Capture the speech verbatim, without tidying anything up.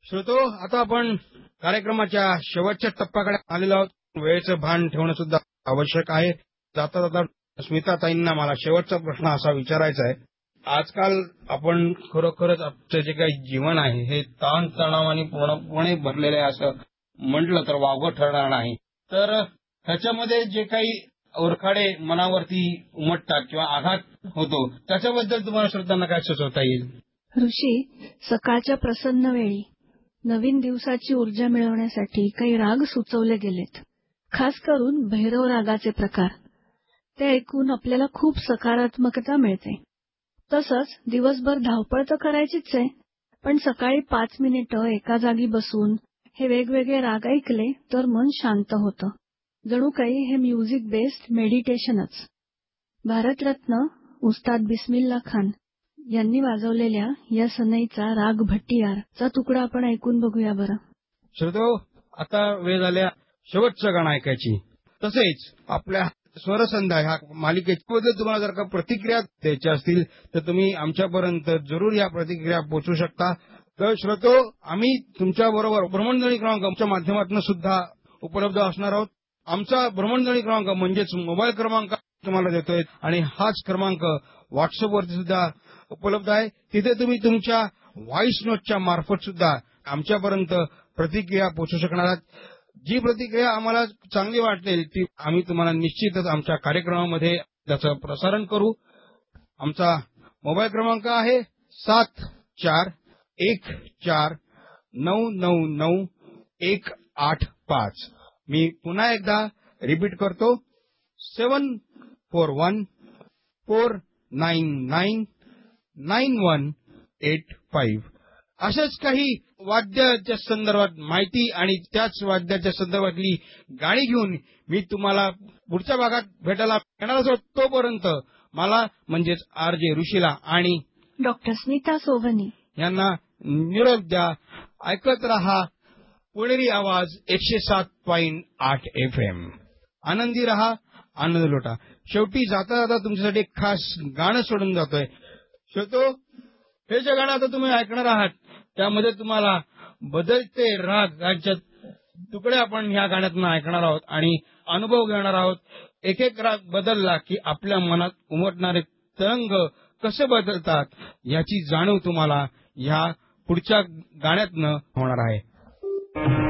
श्रोतो, आता आपण कार्यक्रमाच्या शेवटच्या टप्प्याकडे आलेलो आहोत. वेळेचं भान ठेवणं सुद्धा आवश्यक आहे. जाता जाता स्मिताताईंना मला शेवटचा प्रश्न असा विचारायचा आहे. आजकाल आपण खरोखरच आपलं जे काही जीवन आहे हे ताण तणावाने पूर्णपणे भरलेलं आहे असं म्हटलं तर वावगं ठरणार नाही. तर ह्याच्यामध्ये जे काही ओरखाडे मनावरती उमटतात किंवा आघात होतो त्याच्याबद्दल तुम्हाला श्रोतांना काय सुचवता येईल? ऋषी, सकाळच्या प्रसन्न वेळी नवीन दिवसाची ऊर्जा मिळवण्यासाठी काही राग सुचवले गेलेत. खास करून भैरव रागाचे प्रकार. ते ऐकून आपल्याला खूप सकारात्मकता मिळते. तसंच दिवसभर धावपळ तर करायचीच आहे, पण सकाळी पाच मिनिटं एका जागी बसून हे वेगवेगळे राग ऐकले तर मन शांत होतं. जणू काही हे म्युझिक बेस्ड मेडिटेशनच. भारतरत्न उस्ताद बिस्मिल्ला खान यांनी वाजवलेल्या या सनईचा राग भट्टीयारचा तुकडा आपण ऐकून बघूया बरं. श्रोतो, आता वेळ झाल्या शेवटचं गाणं ऐकायची. तसेच आपल्या स्वरसंध्या ह्या मालिकेबद्दल तुम्हाला जर का प्रतिक्रिया द्यायच्या असतील तर तुम्ही आमच्यापर्यंत जरूर या प्रतिक्रिया पोहोचू शकता. तर श्रोतो, आम्ही तुमच्या बरोबर भ्रमणध्वनी क्रमांकाच्या माध्यमातून सुद्धा उपलब्ध असणार आहोत. आमचा भ्रमणध्वनी क्रमांक म्हणजेच मोबाईल क्रमांक तुम्हाला देतोय आणि हाच क्रमांक व्हॉट्सअपवरती सुद्धा उपलब्ध आहे. तिथे तुम्ही तुमच्या व्हॉइस नोटच्या मार्फत सुद्धा आमच्यापर्यंत प्रतिक्रिया पोहोचू शकणार आहात. जी प्रतिक्रिया आम्हाला चांगली वाटेल ती आम्ही तुम्हाला निश्चितच आमच्या कार्यक्रमामध्ये त्याचं प्रसारण करू. आमचा मोबाईल क्रमांक आहे सात चार एक चार नऊ नऊ नऊ एक आठ पाच. मी पुन्हा एकदा रिपीट करतो, सेवन four one four nine nine nine one eight five. अशाच काही वाद्याच्या संदर्भात माहिती आणि त्याच वाद्याच्या संदर्भातली गाणी घेऊन मी तुम्हाला पुढच्या भागात भेटायला येणार असो. तोपर्यंत मला म्हणजेच आर जे ऋषीला आणि डॉक्टर स्मिता सोवनी यांना निरोप द्या. ऐकत रहा पुणेरी आवाज एकशे सात पॉइंट आठ एफ एम. आनंदी रहा, आनंद लोटा. शेवटी जाता जाता तुमच्यासाठी एक खास गाणं सोडून जातोय. श्रोतो, हे जे गाणं आता तुम्ही ऐकणार आहात त्यामध्ये तुम्हाला बदलते राग यांच्या तुकडे आपण ह्या गाण्यातून ऐकणार आहोत आणि अनुभव घेणार आहोत. एक एक राग बदलला की आपल्या मनात उमटणारे तरंग कसे बदलतात याची जाणीव तुम्हाला ह्या पुढच्या गाण्यातनं होणार आहे.